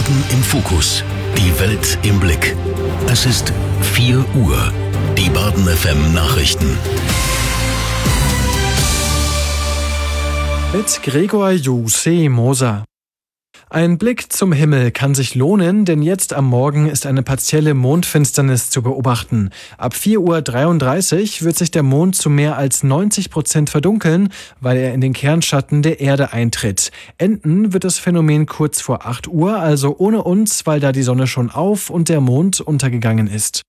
Baden im Fokus. Die Welt im Blick. Es ist 4 Uhr. Die Baden FM Nachrichten. Mit Gregor Jose Moser. Ein Blick zum Himmel kann sich lohnen, denn jetzt am Morgen ist eine partielle Mondfinsternis zu beobachten. Ab 4:33 Uhr wird sich der Mond zu mehr als 90% verdunkeln, weil er in den Kernschatten der Erde eintritt. Enden wird das Phänomen kurz vor 8 Uhr, also ohne uns, weil da die Sonne schon auf und der Mond untergegangen ist.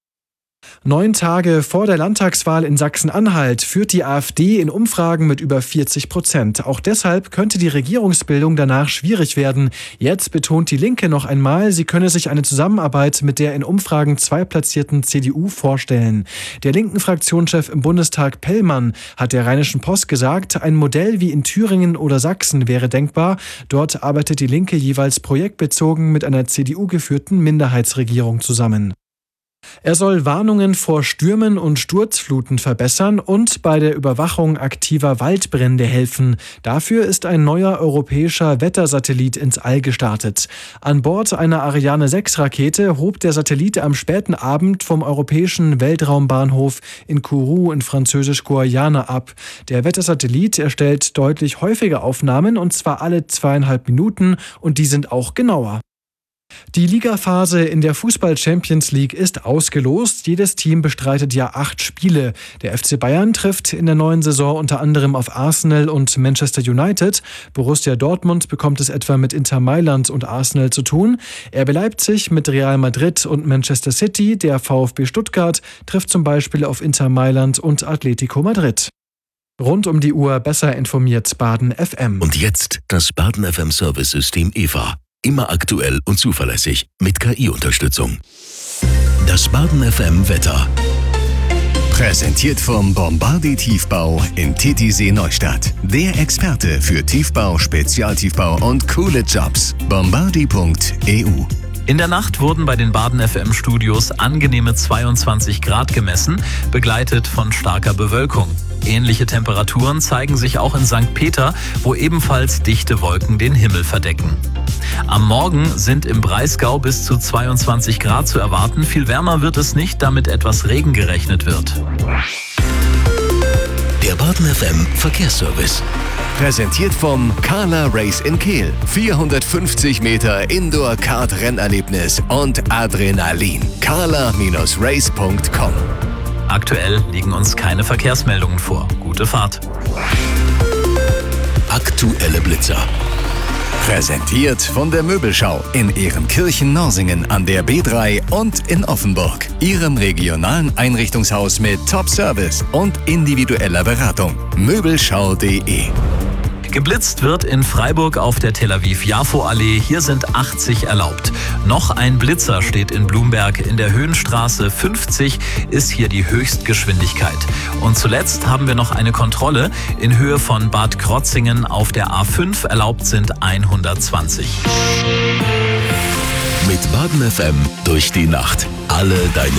9 Tage vor der Landtagswahl in Sachsen-Anhalt führt die AfD in Umfragen mit über 40%. Auch deshalb könnte die Regierungsbildung danach schwierig werden. Jetzt betont die Linke noch einmal, sie könne sich eine Zusammenarbeit mit der in Umfragen zweitplatzierten CDU vorstellen. Der linken Fraktionschef im Bundestag Pellmann hat der Rheinischen Post gesagt, ein Modell wie in Thüringen oder Sachsen wäre denkbar. Dort arbeitet die Linke jeweils projektbezogen mit einer CDU-geführten Minderheitsregierung zusammen. Er soll Warnungen vor Stürmen und Sturzfluten verbessern und bei der Überwachung aktiver Waldbrände helfen. Dafür ist ein neuer europäischer Wettersatellit ins All gestartet. An Bord einer Ariane-6-Rakete hob der Satellit am späten Abend vom europäischen Weltraumbahnhof in Kourou in Französisch-Guayana ab. Der Wettersatellit erstellt deutlich häufige Aufnahmen, und zwar alle 2,5 Minuten, und die sind auch genauer. Die Ligaphase in der Fußball-Champions League ist ausgelost. Jedes Team bestreitet ja 8 Spiele. Der FC Bayern trifft in der neuen Saison unter anderem auf Arsenal und Manchester United. Borussia Dortmund bekommt es etwa mit Inter Mailand und Arsenal zu tun. RB Leipzig mit Real Madrid und Manchester City. Der VfB Stuttgart trifft zum Beispiel auf Inter Mailand und Atletico Madrid. Rund um die Uhr besser informiert Baden FM. Und jetzt das Baden FM Service-System EVA. Immer aktuell und zuverlässig mit KI-Unterstützung. Das Baden FM Wetter. Präsentiert vom Bombardier Tiefbau in Titisee Neustadt. Der Experte für Tiefbau, Spezialtiefbau und coole Jobs. Bombardier.eu. In der Nacht wurden bei den Baden FM Studios angenehme 22 Grad gemessen, begleitet von starker Bewölkung. Ähnliche Temperaturen zeigen sich auch in St. Peter, wo ebenfalls dichte Wolken den Himmel verdecken. Am Morgen sind im Breisgau bis zu 22 Grad zu erwarten. Viel wärmer wird es nicht, da mit etwas Regen gerechnet wird. Der Baden FM Verkehrsservice. Präsentiert vom Carla Race in Kehl. 450 Meter Indoor-Kart-Rennerlebnis und Adrenalin. carla-race.com. Aktuell liegen uns keine Verkehrsmeldungen vor. Gute Fahrt. Aktuelle Blitzer. Präsentiert von der Möbelschau in Ehrenkirchen-Norsingen an der B3 und in Offenburg. Ihrem regionalen Einrichtungshaus mit Top-Service und individueller Beratung. Möbelschau.de. Geblitzt wird in Freiburg auf der Tel Aviv-Jafo-Allee. Hier sind 80 erlaubt. Noch ein Blitzer steht in Blumberg. In der Höhenstraße 50 ist hier die Höchstgeschwindigkeit. Und zuletzt haben wir noch eine Kontrolle. In Höhe von Bad Krotzingen auf der A5 erlaubt sind 120. Mit Baden FM durch die Nacht. Alle deine